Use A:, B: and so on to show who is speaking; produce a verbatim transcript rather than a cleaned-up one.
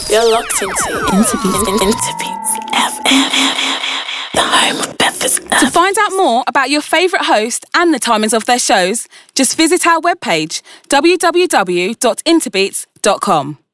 A: You're locked into Interbeats, Interbeats F M, the home of Bedford's F M.
B: To find out more about your favourite host and the timings of their shows, just visit our webpage, w w w dot interbeats dot com.